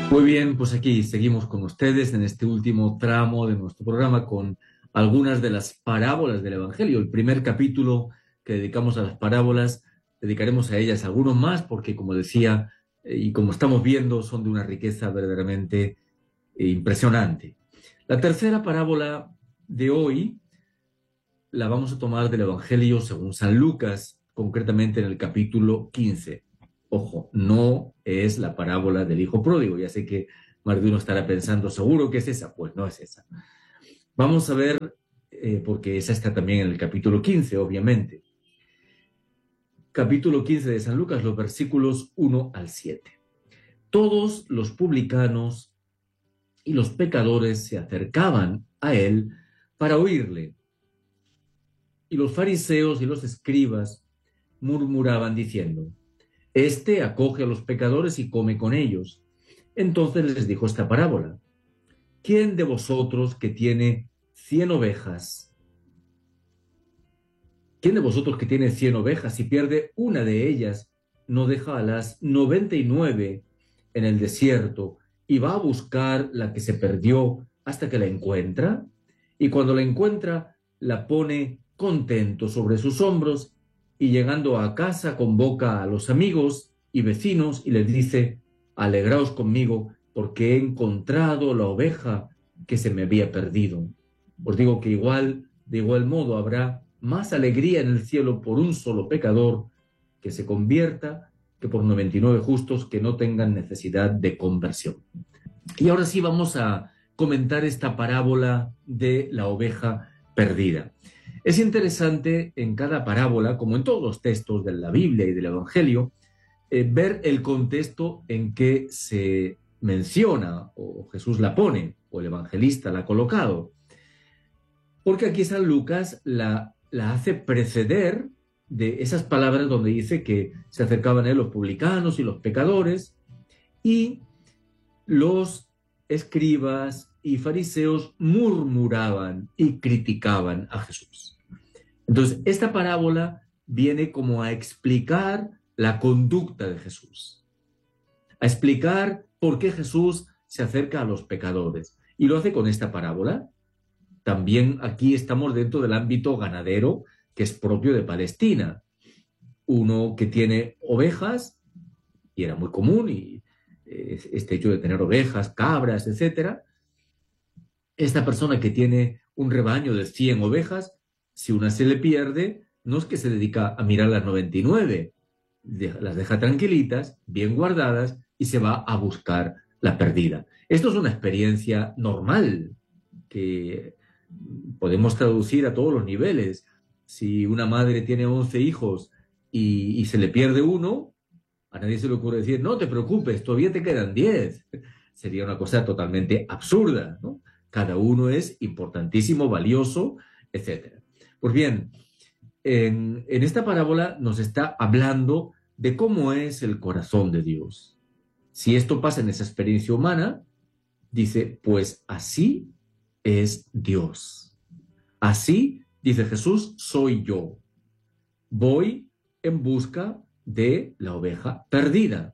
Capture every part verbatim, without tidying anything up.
Muy bien, pues aquí seguimos con ustedes en este último tramo de nuestro programa con algunas de las parábolas del Evangelio. El primer capítulo que dedicamos a las parábolas, dedicaremos a ellas algunos más porque, como decía, eh, y como estamos viendo, son de una riqueza verdaderamente eh, impresionante. La tercera parábola de hoy la vamos a tomar del Evangelio según San Lucas, concretamente en el capítulo quince. Ojo, no es la parábola del hijo pródigo. Ya sé que más de uno estará pensando, ¿seguro que es esa? Pues no es esa. Vamos a ver, eh, porque esa está también en el capítulo quince, obviamente. Capítulo quince de San Lucas, los versículos uno al siete. Todos los publicanos y los pecadores se acercaban a él para oírle. Y los fariseos y los escribas murmuraban diciendo: Este acoge a los pecadores y come con ellos. Entonces les dijo esta parábola: ¿Quién de vosotros que tiene cien ovejas, quién de vosotros que tiene cien ovejas y pierde una de ellas, no deja a las noventa y nueve en el desierto y va a buscar la que se perdió hasta que la encuentra? Y cuando la encuentra, la pone contento sobre sus hombros y llegando a casa convoca a los amigos y vecinos y les dice: Alegraos conmigo porque he encontrado la oveja que se me había perdido. Os digo que igual, de igual modo, habrá más alegría en el cielo por un solo pecador que se convierta que por noventa y nueve justos que no tengan necesidad de conversión. Y ahora sí vamos a comentar esta parábola de la oveja perdida. Es interesante en cada parábola, como en todos los textos de la Biblia y del Evangelio, eh, ver el contexto en que se menciona o Jesús la pone o el evangelista la ha colocado. Porque aquí San Lucas la, la hace preceder de esas palabras donde dice que se acercaban a él los publicanos y los pecadores y los escribas y fariseos murmuraban y criticaban a Jesús. Entonces, esta parábola viene como a explicar la conducta de Jesús, a explicar por qué Jesús se acerca a los pecadores. Y lo hace con esta parábola. También aquí estamos dentro del ámbito ganadero que es propio de Palestina. Uno que tiene ovejas, y era muy común, y este hecho de tener ovejas, cabras, etcétera. Esta persona que tiene un rebaño de cien ovejas, si una se le pierde, no es que se dedica a mirar las noventa y nueve, las deja tranquilitas, bien guardadas, y se va a buscar la perdida. Esto es una experiencia normal que podemos traducir a todos los niveles. Si una madre tiene once hijos y, y se le pierde uno, a nadie se le ocurre decir: no te preocupes, todavía te quedan diez. Sería una cosa totalmente absurda, ¿no? Cada uno es importantísimo, valioso, etcétera. Pues bien, en, en esta parábola nos está hablando de cómo es el corazón de Dios. Si esto pasa en esa experiencia humana, dice, pues así es Dios. Así, dice Jesús, soy yo. Voy en busca de la oveja perdida.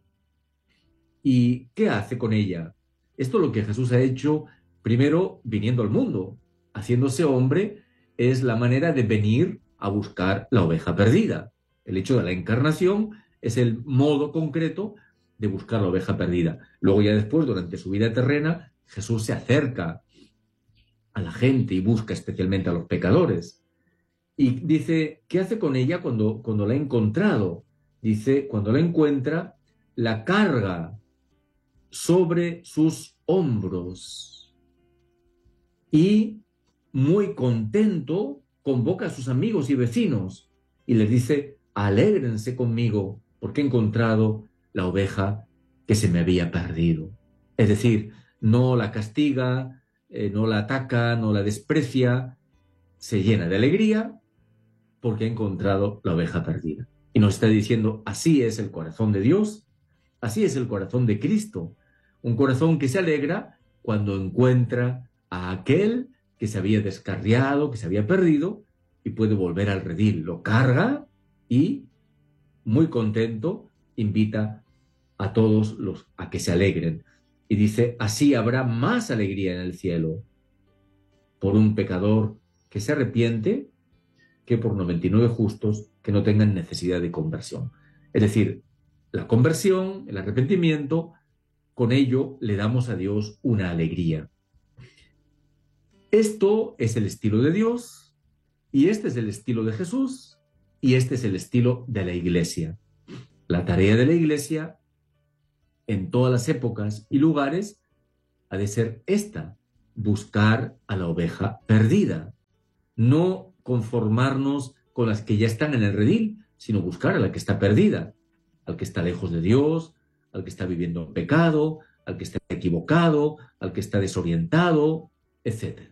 ¿Y qué hace con ella? Esto es lo que Jesús ha hecho primero viniendo al mundo. Haciéndose hombre es la manera de venir a buscar la oveja perdida. El hecho de la encarnación es el modo concreto de buscar la oveja perdida. Luego ya después, durante su vida terrena, Jesús se acerca a la gente y busca especialmente a los pecadores. Y dice, ¿qué hace con ella cuando, cuando la ha encontrado? Dice, cuando la encuentra, la carga sobre sus hombros y, muy contento, convoca a sus amigos y vecinos y les dice: alégrense conmigo porque he encontrado la oveja que se me había perdido. Es decir, no la castiga, eh, no la ataca, no la desprecia, se llena de alegría porque ha encontrado la oveja perdida. Y nos está diciendo, así es el corazón de Dios, así es el corazón de Cristo, un corazón que se alegra cuando encuentra a aquel que se había descarriado, que se había perdido, y puede volver al redil. Lo carga y, muy contento, invita a todos los a que se alegren. Y dice, así habrá más alegría en el cielo por un pecador que se arrepiente que por noventa y nueve justos que no tengan necesidad de conversión. Es decir, la conversión, el arrepentimiento, con ello le damos a Dios una alegría. Esto es el estilo de Dios, y este es el estilo de Jesús, y este es el estilo de la Iglesia. La tarea de la Iglesia, en todas las épocas y lugares, ha de ser esta: buscar a la oveja perdida. No conformarnos con las que ya están en el redil, sino buscar a la que está perdida, al que está lejos de Dios, al que está viviendo en pecado, al que está equivocado, al que está desorientado, etcétera.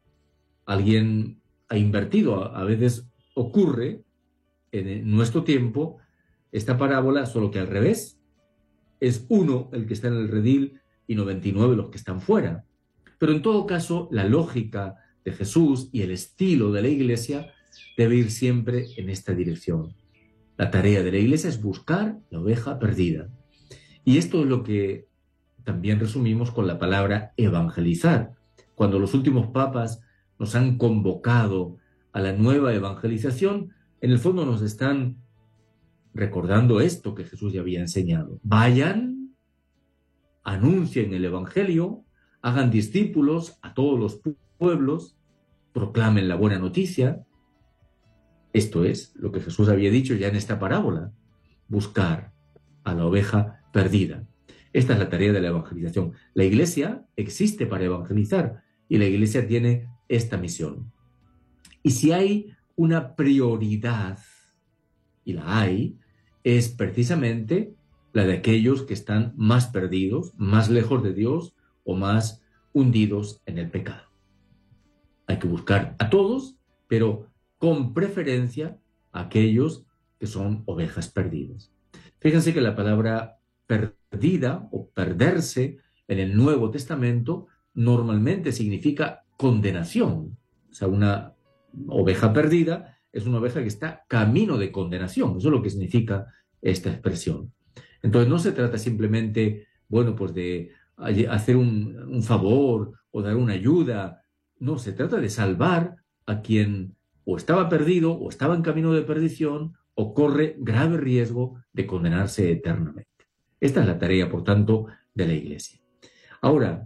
Alguien ha invertido, a veces ocurre en nuestro tiempo esta parábola, solo que al revés. Es uno el que está en el redil y noventa y nueve los que están fuera. Pero en todo caso, la lógica de Jesús y el estilo de la Iglesia debe ir siempre en esta dirección. La tarea de la Iglesia es buscar la oveja perdida. Y esto es lo que también resumimos con la palabra evangelizar. Cuando los últimos papas nos han convocado a la nueva evangelización, en el fondo nos están recordando esto que Jesús ya había enseñado. Vayan, anuncien el Evangelio, hagan discípulos a todos los pueblos, proclamen la buena noticia. Esto es lo que Jesús había dicho ya en esta parábola: buscar a la oveja perdida. Esta es la tarea de la evangelización. La Iglesia existe para evangelizar y la Iglesia tiene esta misión. Y si hay una prioridad, y la hay, es precisamente la de aquellos que están más perdidos, más lejos de Dios o más hundidos en el pecado. Hay que buscar a todos, pero con preferencia a aquellos que son ovejas perdidas. Fíjense que la palabra perdida o perderse en el Nuevo Testamento normalmente significa condenación. O sea, una oveja perdida es una oveja que está camino de condenación. Eso es lo que significa esta expresión. Entonces no se trata simplemente, bueno, pues de hacer un, un favor o dar una ayuda. No, se trata de salvar a quien o estaba perdido o estaba en camino de perdición o corre grave riesgo de condenarse eternamente. Esta es la tarea, por tanto, de la Iglesia. Ahora,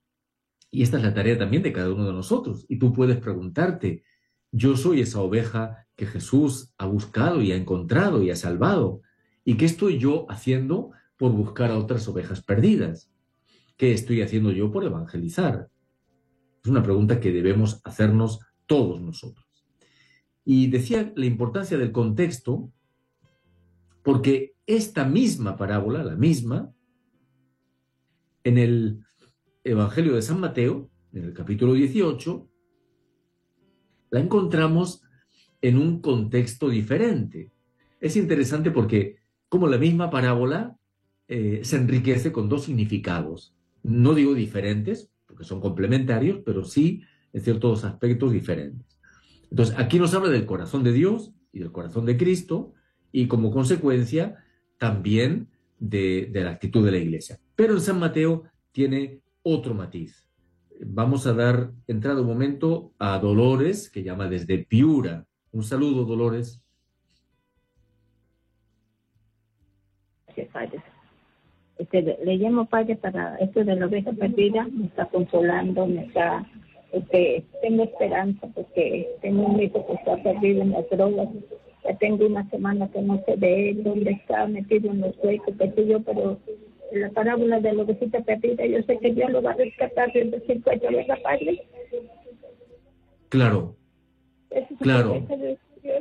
y esta es la tarea también de cada uno de nosotros, y tú puedes preguntarte: yo soy esa oveja que Jesús ha buscado y ha encontrado y ha salvado. ¿Y qué estoy yo haciendo por buscar a otras ovejas perdidas? ¿Qué estoy haciendo yo por evangelizar? Es una pregunta que debemos hacernos todos nosotros. Y decía la importancia del contexto, porque esta misma parábola, la misma, en el Evangelio de San Mateo, en el capítulo dieciocho, la encontramos en un contexto diferente. Es interesante porque, como la misma parábola, eh, se enriquece con dos significados. No digo diferentes, porque son complementarios, pero sí en ciertos aspectos diferentes. Entonces, aquí nos habla del corazón de Dios y del corazón de Cristo, y como consecuencia también de, de la actitud de la Iglesia. Pero en San Mateo tiene otro matiz. Vamos a dar entrada un momento a Dolores, que llama desde Piura. Un saludo, Dolores. Gracias, padre. Este, le llamo padre para esto de la oveja perdida. Me está consolando, me está... Este, tengo esperanza porque tengo un hijo que está perdido en las drogas. Ya tengo una semana que no sé de él, dónde está, metido en los huecos, qué sé yo, pero en la parábola de la ovejita perdida, yo sé que Dios lo va a rescatar desde el circuito, ¿verdad, padre? Claro, Eso es claro. de Dios.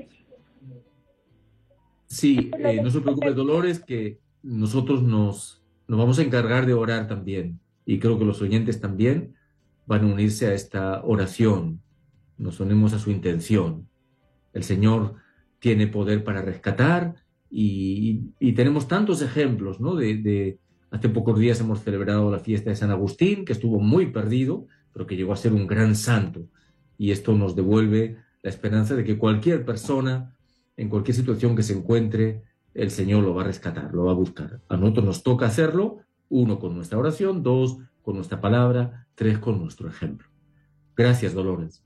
Sí, eh, no se preocupe, Dolores, que nosotros nos, nos vamos a encargar de orar también. Y creo que los oyentes también van a unirse a esta oración. Nos unimos a su intención. El Señor tiene poder para rescatar y, y tenemos tantos ejemplos, ¿no? De, de, hace pocos días hemos celebrado la fiesta de San Agustín, que estuvo muy perdido, pero que llegó a ser un gran santo. Y esto nos devuelve la esperanza de que cualquier persona, en cualquier situación que se encuentre, el Señor lo va a rescatar, lo va a buscar. A nosotros nos toca hacerlo, Uno, con nuestra oración. Dos, con nuestra palabra. Tres, con nuestro ejemplo. Gracias, Dolores.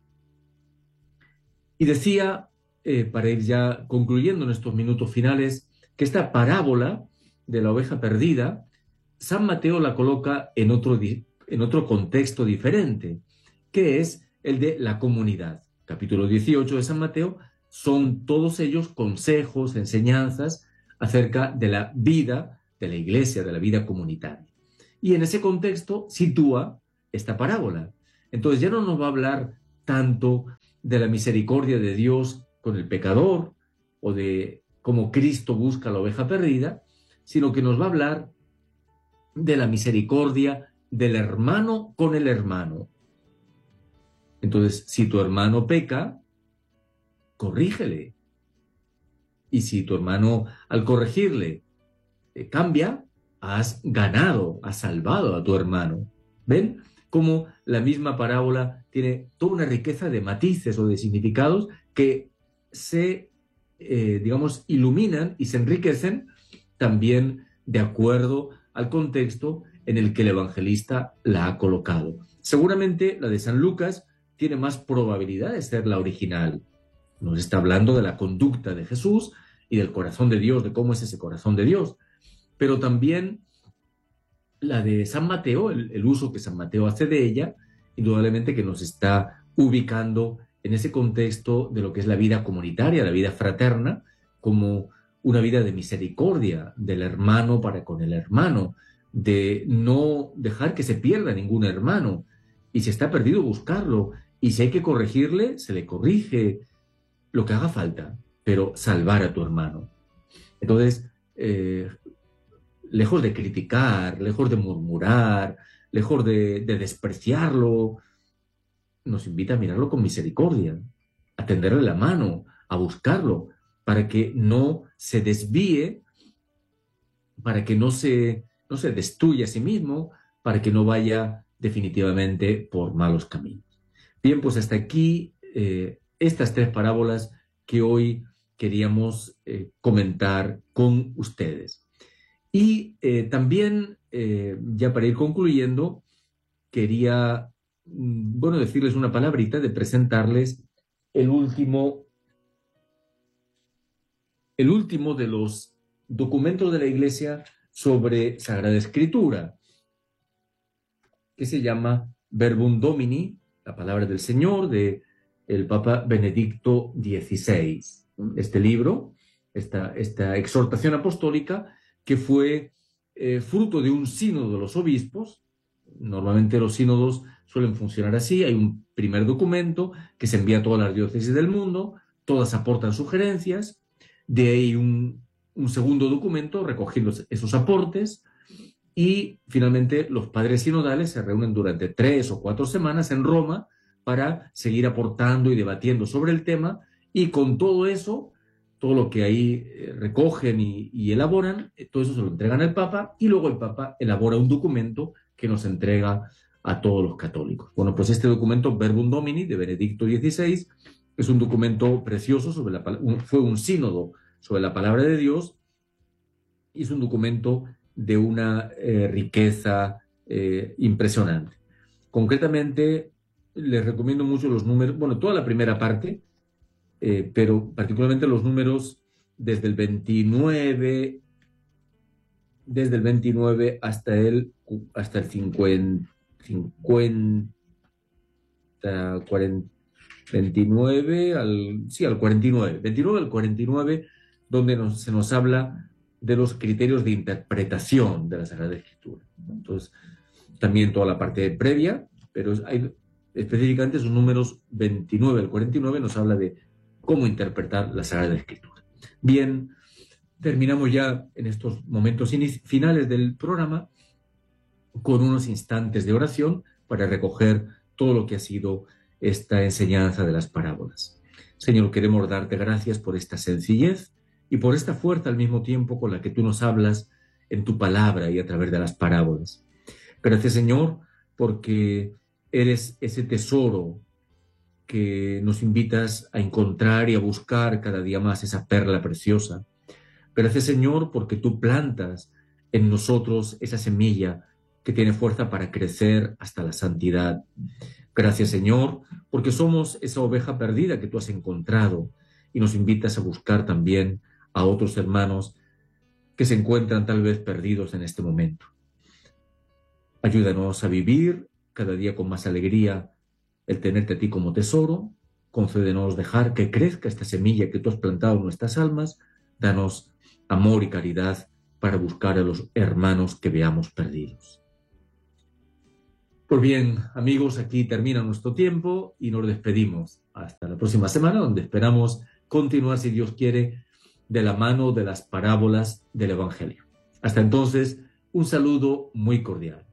Y decía, eh, para ir ya concluyendo en estos minutos finales, que esta parábola de la oveja perdida, San Mateo la coloca en otro, en otro contexto diferente, que es el de la comunidad. Capítulo dieciocho de San Mateo son todos ellos consejos, enseñanzas acerca de la vida de la iglesia, de la vida comunitaria. Y en ese contexto sitúa esta parábola. Entonces ya no nos va a hablar tanto de la misericordia de Dios con el pecador o de cómo Cristo busca a la oveja perdida, sino que nos va a hablar de la misericordia del hermano con el hermano. Entonces, si tu hermano peca, corrígele. Y si tu hermano, al corregirle, eh, cambia, has ganado, has salvado a tu hermano. ¿Ven cómo la misma parábola tiene toda una riqueza de matices o de significados que se, eh, digamos, iluminan y se enriquecen también de acuerdo al contexto en el que el evangelista la ha colocado? Seguramente la de San Lucas tiene más probabilidad de ser la original. Nos está hablando de la conducta de Jesús y del corazón de Dios, de cómo es ese corazón de Dios. Pero también la de San Mateo, el, el uso que San Mateo hace de ella, indudablemente que nos está ubicando en ese contexto de lo que es la vida comunitaria, la vida fraterna, como una vida de misericordia del hermano para con el hermano, de no dejar que se pierda ningún hermano, y si está perdido, buscarlo, y si hay que corregirle, se le corrige, lo que haga falta, pero salvar a tu hermano. Entonces, eh, lejos de criticar, lejos de murmurar, lejos de, de despreciarlo, nos invita a mirarlo con misericordia, a tenderle la mano, a buscarlo, para que no se desvíe, para que no se, no se destruya a sí mismo, para que no vaya definitivamente por malos caminos. Bien, pues hasta aquí eh, estas tres parábolas que hoy queríamos eh, comentar con ustedes. Y eh, también, eh, ya para ir concluyendo, quería, bueno, decirles una palabrita, de presentarles el último, el último de los documentos de la Iglesia sobre Sagrada Escritura, que se llama Verbum Domini, la palabra del Señor, de el Papa Benedicto dieciséis. Este libro, esta, esta exhortación apostólica, que fue eh, fruto de un sínodo de los obispos. Normalmente los sínodos suelen funcionar así: hay un primer documento que se envía a todas las diócesis del mundo, todas aportan sugerencias, de ahí un, un segundo documento recogiendo esos aportes, y finalmente los padres sinodales se reúnen durante tres o cuatro semanas en Roma para seguir aportando y debatiendo sobre el tema, y con todo eso, todo lo que ahí recogen y, y elaboran, todo eso se lo entregan al Papa, y luego el Papa elabora un documento que nos entrega a todos los católicos. Bueno, pues este documento, Verbum Domini, de Benedicto dieciséis, es un documento precioso, sobre la, un, fue un sínodo sobre la palabra de Dios, y es un documento de una eh, riqueza eh, impresionante. Concretamente, les recomiendo mucho los números, bueno, toda la primera parte, eh, pero particularmente los números desde el veintinueve, desde el veintinueve hasta el, hasta el cincuenta, cincuenta, cuarenta, veintinueve al, sí, al cuarenta y nueve, veintinueve al cuarenta y nueve, donde nos, se nos habla de los criterios de interpretación de la Sagrada Escritura. Entonces, también toda la parte previa, pero hay, específicamente esos números veintinueve al cuarenta y nueve nos habla de cómo interpretar la Sagrada Escritura. Bien, terminamos ya en estos momentos finales del programa con unos instantes de oración para recoger todo lo que ha sido esta enseñanza de las parábolas. Señor, queremos darte gracias por esta sencillez y por esta fuerza al mismo tiempo con la que tú nos hablas en tu palabra y a través de las parábolas. Gracias, Señor, porque eres ese tesoro que nos invitas a encontrar y a buscar cada día más, esa perla preciosa. Gracias, Señor, porque tú plantas en nosotros esa semilla que tiene fuerza para crecer hasta la santidad. Gracias, Señor, porque somos esa oveja perdida que tú has encontrado y nos invitas a buscar también a otros hermanos que se encuentran tal vez perdidos en este momento. Ayúdanos a vivir cada día con más alegría el tenerte a ti como tesoro. Concédenos dejar que crezca esta semilla que tú has plantado en nuestras almas. Danos amor y caridad para buscar a los hermanos que veamos perdidos. Pues bien, amigos, aquí termina nuestro tiempo y nos despedimos. Hasta la próxima semana, donde esperamos continuar, si Dios quiere, de la mano de las parábolas del Evangelio. Hasta entonces, un saludo muy cordial.